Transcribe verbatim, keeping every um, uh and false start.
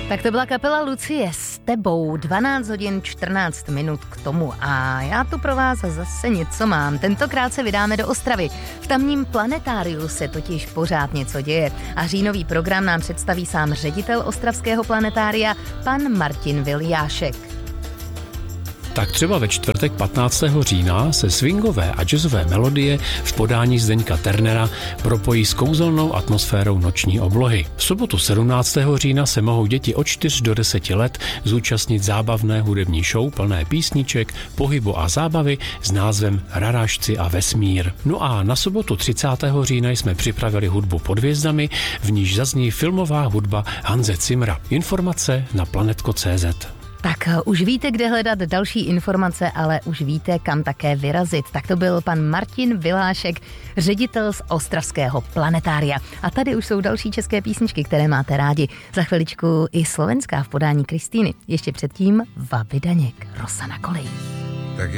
Tak to byla kapela Lucie s tebou, dvanáct hodin čtrnáct minut k tomu a já tu pro vás zase něco mám. Tentokrát se vydáme do Ostravy. V tamním planetáriu se totiž pořád něco děje a říjnový program nám představí sám ředitel Ostravského planetária, pan Martin Viljášek. Tak třeba ve čtvrtek patnáctého října se swingové a jazzové melodie v podání Zdeňka Ternera propojí s kouzelnou atmosférou noční oblohy. V sobotu sedmnáctého října se mohou děti od čtyř do deseti let zúčastnit zábavné hudební show plné písniček, pohybu a zábavy s názvem Rarážci a vesmír. No a na sobotu třicátého října jsme připravili hudbu pod hvězdami, v níž zazní filmová hudba Hanse Zimmera. Informace na planetko tečka cé zet. Tak už víte, kde hledat další informace, ale už víte, kam také vyrazit. Tak to byl pan Martin Viljášek, ředitel z Ostravského planetária. A tady už jsou další české písničky, které máte rádi. Za chviličku i slovenská v podání Kristýny. Ještě předtím Vaby Daněk, Rosa na kolejích.